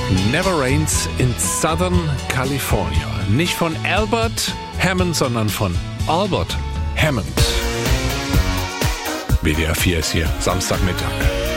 Never Rains in Southern California. Nicht von Albert Hammond, sondern von Albert Hammond. WDR 4 ist hier, Samstagmittag.